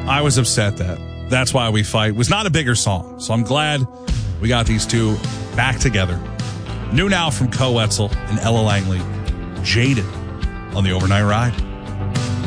I was upset that That's Why We Fight was not a bigger song. So I'm glad we got these two back together. New now from Koe Wetzel and Ella Langley, Jaded on the Overnight Ride.